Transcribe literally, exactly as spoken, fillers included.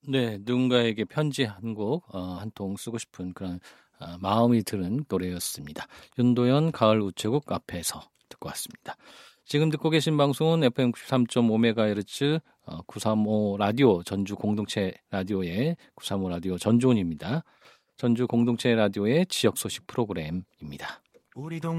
네, 누군가에게 편지 한 곡, 어, 한 통 쓰고 싶은 그런 어, 마음이 드는 노래였습니다. 윤도현 가을 우체국 앞에서 듣고 왔습니다. 지금 듣고 계신 방송은 에프엠 구십삼 점 오 메가헤르츠 어, 구삼오 라디오 전주 공동체 라디오의 구삼오 라디오 전주온입니다. 전주 공동체 라디오의 지역 소식 프로그램입니다. 우리 동